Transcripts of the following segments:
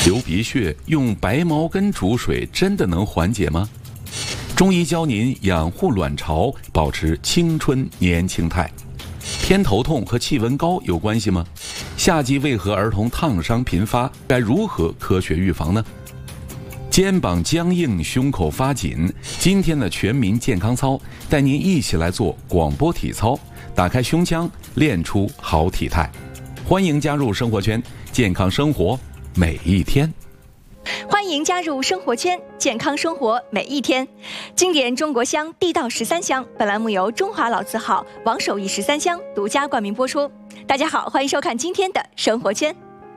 流鼻血用白茅根煮水真的能缓解吗？中医教您养护卵巢，保持青春年轻态。偏头痛和气温高有关系吗？夏季为何儿童烫伤频发？该如何科学预防呢？肩膀僵硬，胸口发紧。今天的全民健康操，带您一起来做广播体操，打开胸腔，练出好体态。欢迎加入生活圈，健康生活每一天。 欢迎加入生活圈，健康生活每一天。经典中国香，地道13香。本栏目由中华老字号王守义13香独家冠名播出。大家好，欢迎收看今天的生活圈。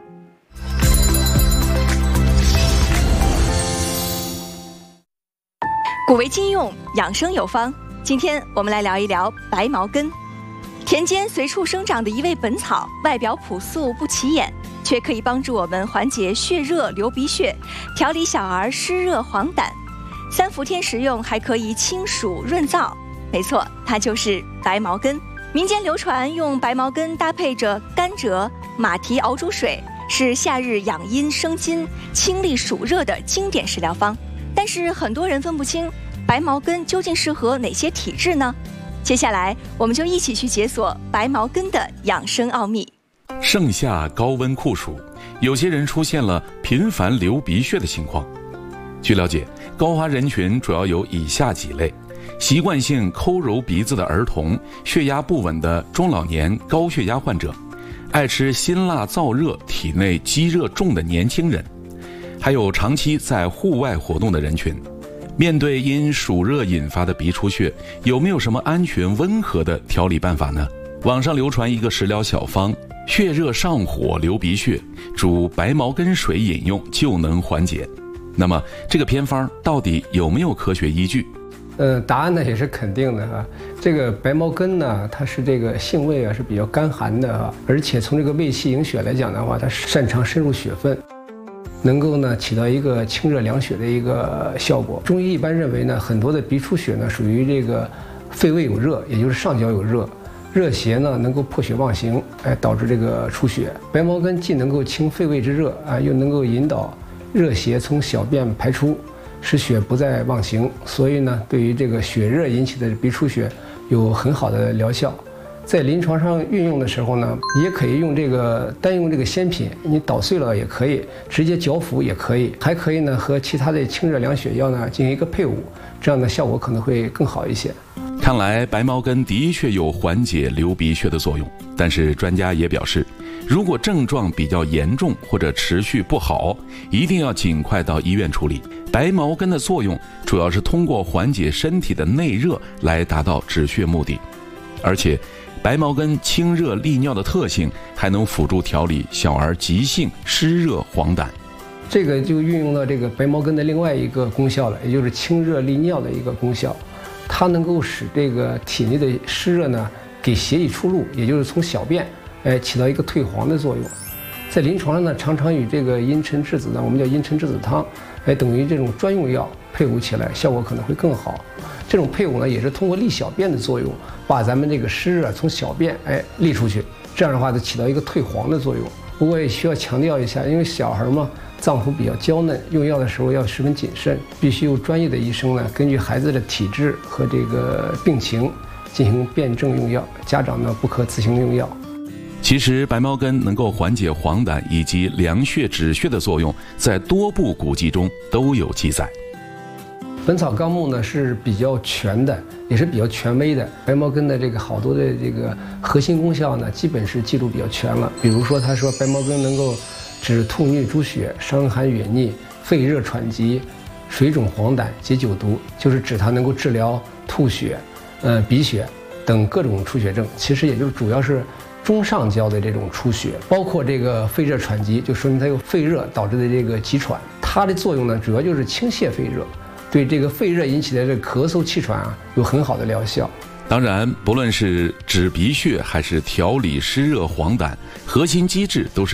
古为今用，养生有方。今天我们来聊一聊白茅根。田间随处生长的一味本草，外表朴素不起眼，却可以帮助我们缓解血热、流鼻血，调理小儿湿热黄疸。3伏天食用还可以清暑润燥。没错，它就是白茅根。民间流传用白茅根搭配着甘蔗、马蹄熬煮水，是夏日养阴生津、清利暑热的经典食疗方。但是很多人分不清白茅根究竟适合哪些体质呢？接下来我们就一起去解锁白茅根的养生奥秘。 盛夏高温酷暑，有些人出现了频繁流鼻血的情况。据了解，高发人群主要有以下几类：习惯性抠揉鼻子的儿童，血压不稳的中老年高血压患者，爱吃辛辣燥热、体内积热重的年轻人，还有长期在户外活动的人群。面对因暑热引发的鼻出血，有没有什么安全温和的调理办法呢？网上流传一个食疗小方，血热上火流鼻血，煮白茅根水饮用就能缓解。那么这个偏方到底有没有科学依据？ 答案呢也是肯定的啊。这个白茅根呢，它是这个性味是比较甘寒的啊，而且从这个味气营血来讲的话，它擅长深入血分，能够呢起到一个清热凉血的一个效果。中医一般认为呢，很多的鼻出血呢属于这个肺胃有热，也就是上焦有热，热邪呢能够破血妄行，导致这个出血。白茅根既能够清肺胃之热啊，又能够引导热邪从小便排出，使血不再妄行，所以呢，对于这个血热引起的鼻出血有很好的疗效。在临床上运用的时候呢，也可以用单用这个鲜品，你捣碎了也可以，直接嚼服也可以，还可以呢和其他的清热凉血药呢进行一个配伍，这样的效果可能会更好一些。 看来白茅根的确有缓解流鼻血的作用，但是专家也表示，如果症状比较严重或者持续不好，一定要尽快到医院处理。白茅根的作用主要是通过缓解身体的内热来达到止血目的，而且白茅根清热利尿的特性还能辅助调理小儿急性湿热黄疸。 这个就运用了这个白茅根的另外一个功效了，也就是清热利尿的一个功效。它能够使这个体内的湿热呢给血液出路，也就是从小便起到一个退黄的作用。在临床上呢，常常与这个茵陈栀子呢，我们叫茵陈栀子汤，等于这种专用药配伍起来，效果可能会更好。这种配伍呢，也是通过利小便的作用，把咱们这个湿热从小便利出去，这样的话就起到一个退黄的作用。不过也需要强调一下，因为小孩嘛，脏腑比较娇嫩，用药的时候要十分谨慎，必须由专业的医生呢，根据孩子的体质和这个病情进行辩证用药，家长呢不可自行用药。 其实白茅根能够缓解黄疸以及凉血止血的作用，在多部古籍中都有记载。 本草纲目呢是比较全的，也是比较权威的。白茅根的这个好多的这个核心功效呢，基本是记录比较全了。比如说，他说白茅根能够止吐衄诸血、伤寒哕逆、肺热喘急、水肿黄疸、解酒毒，就是指它能够治疗吐血、鼻血等各种出血症。其实也就主要是中上焦的这种出血，包括这个肺热喘急，就说明它有肺热导致的这个急喘。它的作用呢，主要就是清泻肺热。对这个肺热引起的这个咳嗽气喘有很好的疗效。 当然，不论是止鼻血还是调理湿热黄疸，核心机制都是